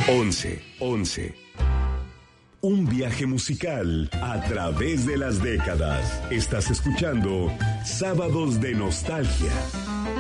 11. Un viaje musical a través de las décadas. Estás escuchando Sábados de Nostalgia.